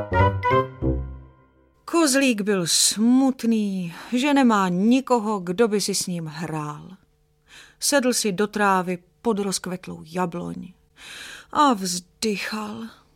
Kozlík byl smutný, že nemá nikoho, kdo by si s ním hrál. Sedl si do trávy pod rozkvetlou jabloň a vzdychal.